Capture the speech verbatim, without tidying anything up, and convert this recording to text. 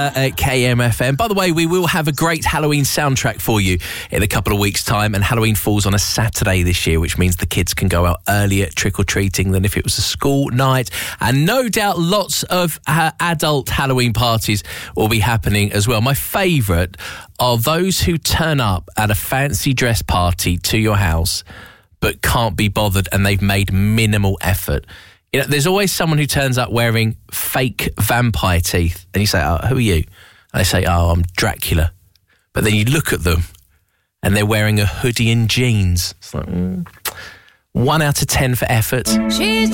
At K M F M. By the way, we will have a great Halloween soundtrack for you in a couple of weeks' time, and Halloween falls on a Saturday this year, which means the kids can go out earlier trick-or-treating than if it was a school night. And no doubt lots of uh, adult Halloween parties will be happening as well. My favourite are those who turn up at a fancy dress party to your house but can't be bothered, and they've made minimal effort. You know, there's always someone who turns up wearing fake vampire teeth, and you say, "Oh, who are you?" And they say, "Oh, I'm Dracula." But then you look at them, and they're wearing a hoodie and jeans. It's like, mm. one out of ten for effort. She's